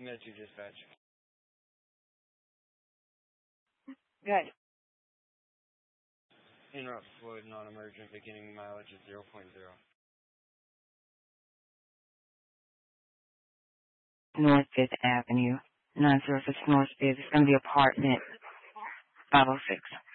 Med to dispatch. Good. Interrupt Floyd, non-emergent, beginning mileage at 0.0. North 5th Avenue, 906 North 5th. It's going to be apartment 506.